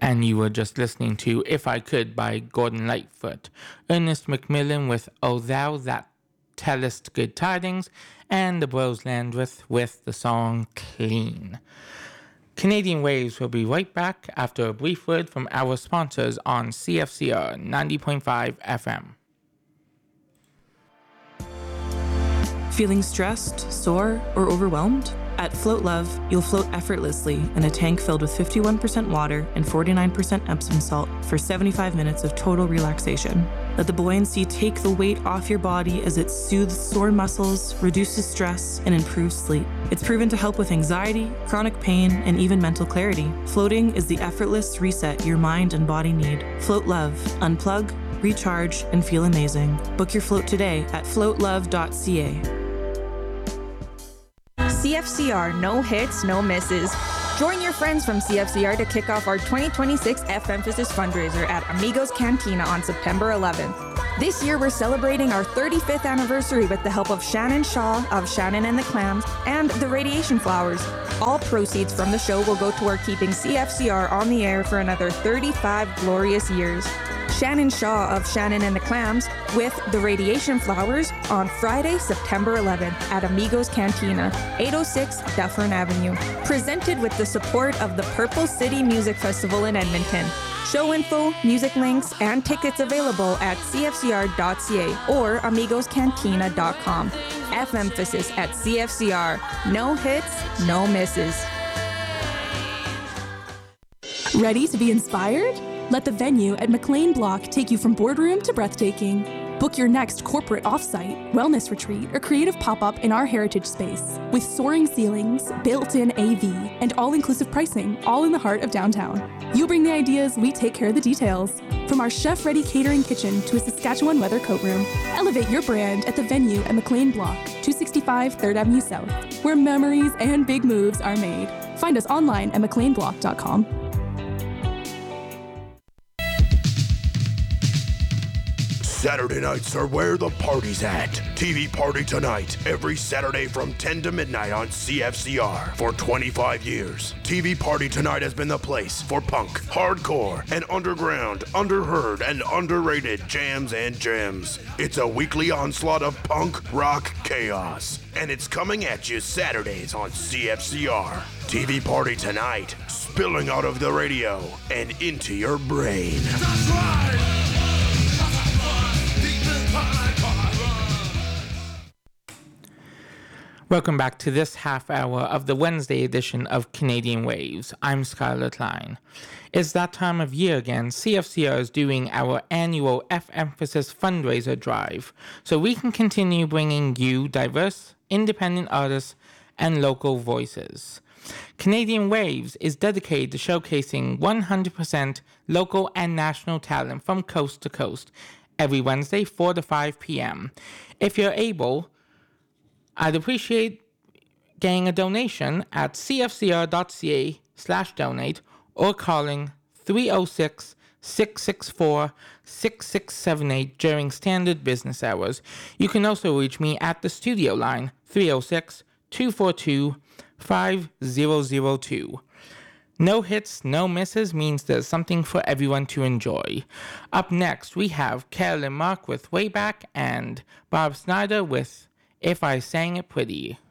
And you were just listening to If I Could by Gordon Lightfoot, Ernest McMillan with O Thou That Tellest Good Tidings, and the Bros Landreth with the song Clean. Canadian Waves will be right back after a brief word from our sponsors on CFCR 90.5 FM. Feeling stressed, sore, or overwhelmed? At Float Love, you'll float effortlessly in a tank filled with 51% water and 49% Epsom salt for 75 minutes of total relaxation. Let the buoyancy take the weight off your body as it soothes sore muscles, reduces stress, and improves sleep. It's proven to help with anxiety, chronic pain, and even mental clarity. Floating is the effortless reset your mind and body need. Float Love. Unplug, recharge, and feel amazing. Book your float today at floatlove.ca. CFCR, no hits, no misses. Join your friends from CFCR to kick off our 2026 F-Emphasis fundraiser at Amigos Cantina on September 11th. This year, we're celebrating our 35th anniversary with the help of Shannon Shaw of Shannon and the Clams and the Radiation Flowers. All proceeds from the show will go toward keeping CFCR on the air for another 35 glorious years. Shannon Shaw of Shannon and the Clams with the Radiation Flowers on Friday, September 11th at Amigos Cantina, 806 Dufferin Avenue. Presented with the support of the Purple City Music Festival in Edmonton. Show info, music links, and tickets available at cfcr.ca or amigoscantina.com. F-Emphasis at CFCR. No hits, no misses. Ready to be inspired? Let the venue at McLean Block take you from boardroom to breathtaking. Book your next corporate offsite, wellness retreat, or creative pop-up in our heritage space. With soaring ceilings, built-in AV, and all-inclusive pricing, all in the heart of downtown. You bring the ideas, we take care of the details. From our chef-ready catering kitchen to a Saskatchewan weather coat room, elevate your brand at the venue at McLean Block, 265 3rd Avenue South, where memories and big moves are made. Find us online at mcleanblock.com. Saturday nights are where the party's at. TV Party Tonight, every Saturday from 10 to midnight on CFCR. For 25 years, TV Party Tonight has been the place for punk, hardcore, and underground, underheard, and underrated jams and gems. It's a weekly onslaught of punk rock chaos, and it's coming at you Saturdays on CFCR. TV Party Tonight, spilling out of the radio and into your brain. That's right! Welcome back to this half hour of the Wednesday edition of Canadian Waves. I'm Skylar Klein. It's that time of year again. CFCR is doing our annual F-Emphasis fundraiser drive, so we can continue bringing you diverse, independent artists and local voices. Canadian Waves is dedicated to showcasing 100% local and national talent from coast to coast every Wednesday, 4 to 5 p.m. If you're able, I'd appreciate getting a donation at cfcr.ca/donate or calling 306-664-6678 during standard business hours. You can also reach me at the studio line 306-242-5002. No hits, no misses means there's something for everyone to enjoy. Up next, we have Carolyn Mark with Way Back and Bob Snyder with If I Sang It Pretty.